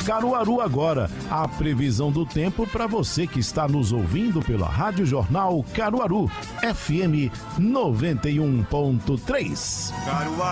Caruaru agora. A previsão do tempo para você que está nos ouvindo pela Rádio Jornal Caruaru, FM 91.3.